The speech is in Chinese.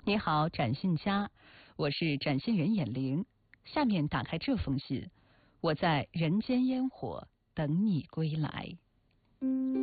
你好，展信佳，我是展信人眼玲。下面打开这封信，我在人间烟火等你归来。